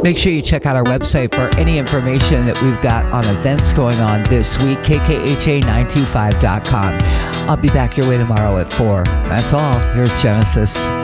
Make sure you check out our website for any information that we've got on events going on this week, kkha925.com. I'll be back your way tomorrow at 4. That's all. Here's Genesis.